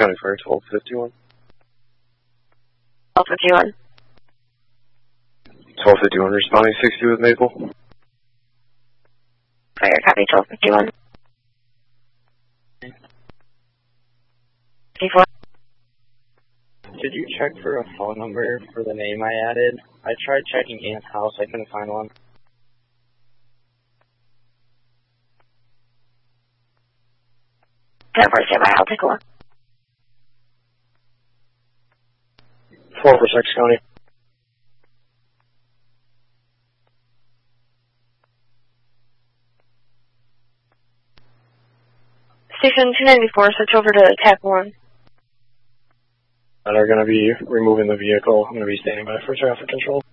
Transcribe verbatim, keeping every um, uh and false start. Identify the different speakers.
Speaker 1: County Fire twelve fifty-one.
Speaker 2: twelve fifty-one.
Speaker 1: twelve fifty-one responding sixty with Maple.
Speaker 2: Fire copy twelve fifty-one. fifty-four.
Speaker 3: Did you check for a phone number for the name I added? I tried checking Ian's house, I couldn't find one.
Speaker 2: ten four, stand by, I'll take a look.
Speaker 1: four for six County.
Speaker 2: Station two ninety-four, switch over to T A C one.
Speaker 1: And are going to be removing the vehicle. I'm going to be standing by for traffic control.